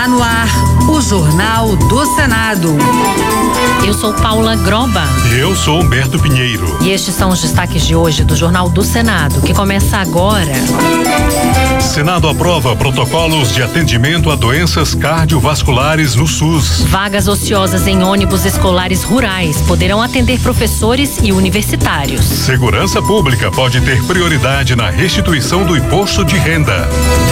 Está no ar o Jornal do Senado. Eu sou Paula Groba. E eu sou Humberto Pinheiro. E estes são os destaques de hoje do Jornal do Senado, que começa agora. Senado aprova protocolos de atendimento a doenças cardiovasculares no SUS. Vagas ociosas em ônibus escolares rurais poderão atender professores e universitários. Segurança Pública pode ter prioridade na restituição do imposto de renda.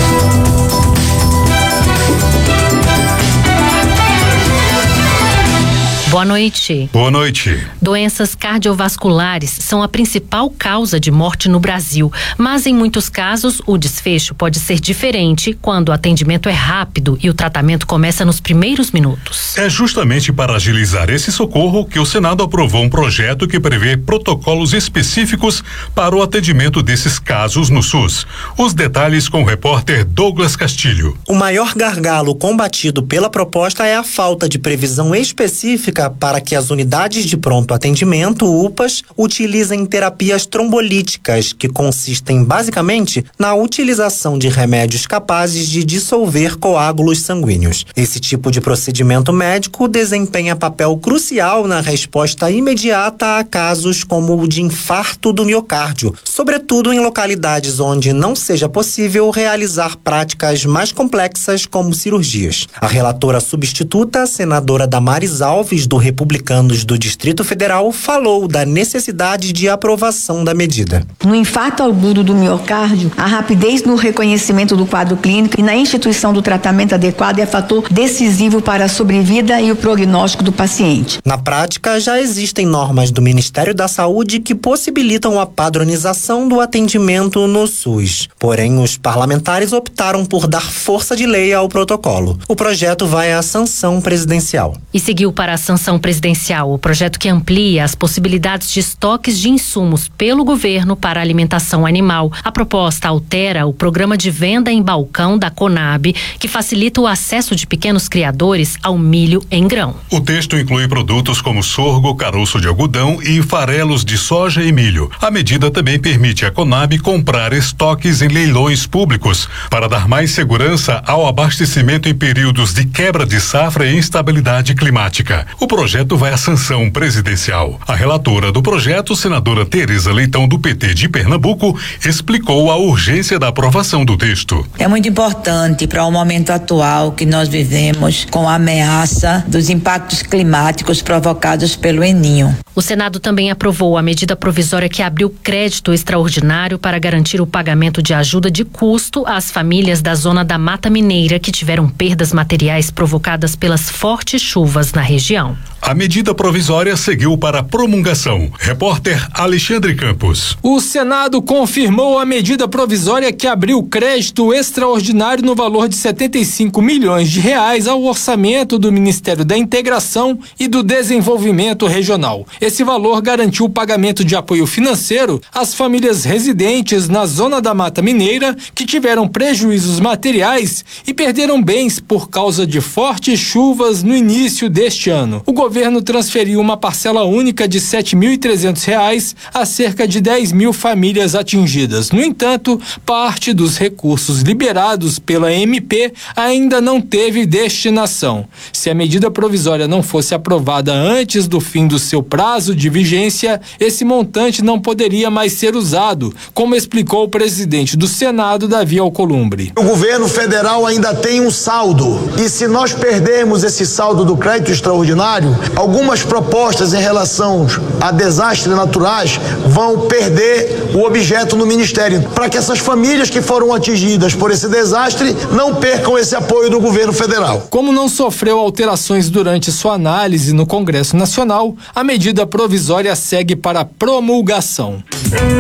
Boa noite. Boa noite. Doenças cardiovasculares são a principal causa de morte no Brasil, mas em muitos casos o desfecho pode ser diferente quando o atendimento é rápido e o tratamento começa nos primeiros minutos. É justamente para agilizar esse socorro que o Senado aprovou um projeto que prevê protocolos específicos para o atendimento desses casos no SUS. Os detalhes com o repórter Douglas Castilho. O maior gargalo combatido pela proposta é a falta de previsão específica para que as unidades de pronto atendimento, UPAs, utilizem terapias trombolíticas, que consistem basicamente na utilização de remédios capazes de dissolver coágulos sanguíneos. Esse tipo de procedimento médico desempenha papel crucial na resposta imediata a casos como o de infarto do miocárdio, sobretudo em localidades onde não seja possível realizar práticas mais complexas como cirurgias. A relatora substituta, senadora Damares Alves, do Republicanos do Distrito Federal, falou da necessidade de aprovação da medida. No infarto agudo do miocárdio, a rapidez no reconhecimento do quadro clínico e na instituição do tratamento adequado é fator decisivo para a sobrevida e o prognóstico do paciente. Na prática, já existem normas do Ministério da Saúde que possibilitam a padronização do atendimento no SUS. Porém, os parlamentares optaram por dar força de lei ao protocolo. O projeto vai à sanção presidencial. E seguiu para a sanção presidencial o projeto que amplia as possibilidades de estoques de insumos pelo governo para alimentação animal. A proposta altera o programa de venda em balcão da Conab, que facilita o acesso de pequenos criadores ao milho em grão. O texto inclui produtos como sorgo, caroço de algodão e farelos de soja e milho. A medida também permite à Conab comprar estoques em leilões públicos para dar mais segurança ao abastecimento em períodos de quebra de safra e instabilidade climática. O projeto vai à sanção presidencial. A relatora do projeto, senadora Tereza Leitão, do PT de Pernambuco, explicou a urgência da aprovação do texto. É muito importante para o momento atual que nós vivemos com a ameaça dos impactos climáticos provocados pelo El Niño. O Senado também aprovou a medida provisória que abriu crédito extraordinário para garantir o pagamento de ajuda de custo às famílias da zona da Mata Mineira que tiveram perdas materiais provocadas pelas fortes chuvas na região. A medida provisória seguiu para promulgação. Repórter Alexandre Campos. O Senado confirmou a medida provisória que abriu crédito extraordinário no valor de 75 milhões de reais ao orçamento do Ministério da Integração e do Desenvolvimento Regional. Esse valor garantiu o pagamento de apoio financeiro às famílias residentes na zona da Mata Mineira que tiveram prejuízos materiais e perderam bens por causa de fortes chuvas no início deste ano. O governo transferiu uma parcela única de R$ 7.300 a cerca de 10 mil famílias atingidas. No entanto, parte dos recursos liberados pela MP ainda não teve destinação. Se a medida provisória não fosse aprovada antes do fim do seu prazo de vigência, esse montante não poderia mais ser usado, como explicou o presidente do Senado, Davi Alcolumbre. O governo federal ainda tem um saldo, e se nós perdermos esse saldo do crédito extraordinário, algumas propostas em relação a desastres naturais vão perder o objeto no Ministério, para que essas famílias que foram atingidas por esse desastre não percam esse apoio do governo federal. Como não sofreu alterações durante sua análise no Congresso Nacional, a medida provisória segue para promulgação.